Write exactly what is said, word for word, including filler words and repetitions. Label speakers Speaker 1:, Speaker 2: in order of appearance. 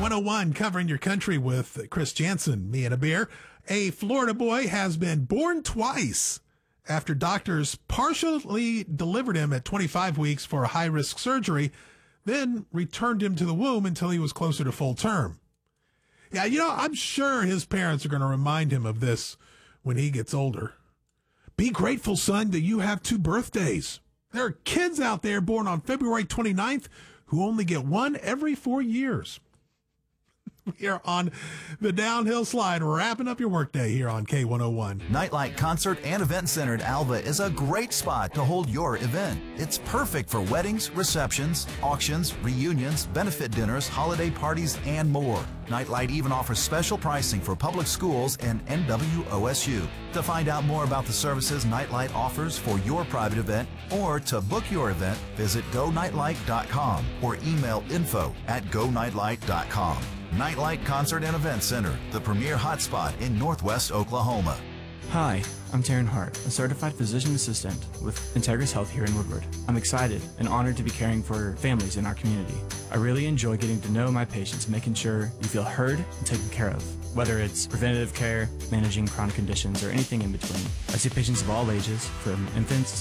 Speaker 1: one oh one covering your country with Chris Jansen, me and a beer. A Florida boy has been born twice after doctors partially delivered him at twenty-five weeks for a high-risk surgery, then returned him to the womb until he was closer to full term. Yeah, you know, I'm sure his parents are going to remind him of this when he gets older. Be grateful, son, that you have two birthdays. There are kids out there born on February twenty-ninth who only get one every four years. We are on the downhill slide, wrapping up your workday here on K one oh one.
Speaker 2: Nightlight Concert and Event Center at Alva is a great spot to hold your event. It's perfect for weddings, receptions, auctions, reunions, benefit dinners, holiday parties, and more. Nightlight even offers special pricing for public schools and N W O S U. To find out more about the services Nightlight offers for your private event or to book your event, visit go nightlight dot com or email info at go nightlight dot com. Nightlight Concert and Event Center, the premier hotspot in Northwest Oklahoma.
Speaker 3: Hi, I'm Taryn Hart, a certified physician assistant with Integris Health here in Woodward. I'm excited and honored to be caring for families in our community. I really enjoy getting to know my patients and making sure you feel heard and taken care of, whether it's preventative care, managing chronic conditions, or anything in between. I see patients of all ages, from infants